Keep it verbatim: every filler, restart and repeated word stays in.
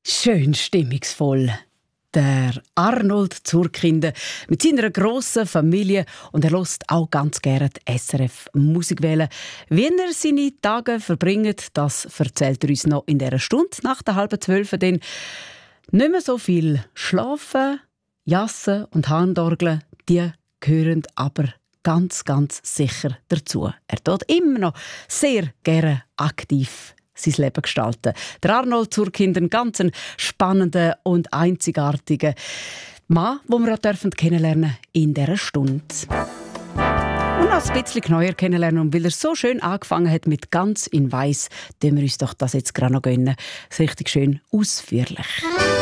Schön stimmungsvoll. Der Arnold Zurkinder mit seiner grossen Familie und er hört auch ganz gerne die S R F Musikwelle. Wie er seine Tage verbringt, das erzählt er uns noch in dieser Stunde nach der halben zwölf. Denn nicht mehr so viel Schlafen, Jassen und Handorgeln, die gehören aber ganz, ganz sicher dazu. Er tut immer noch sehr gerne aktiv sein Leben gestalten. Der Arnold Zurkinder, ein ganz spannender und einzigartiger Mann, den wir auch kennenlernen in dieser Stunde. Und noch ein bisschen neuer kennenlernen. Und weil er so schön angefangen hat mit «Ganz in Weiss», tun wir uns doch das jetzt gerade noch gönnen. Richtig schön ausführlich.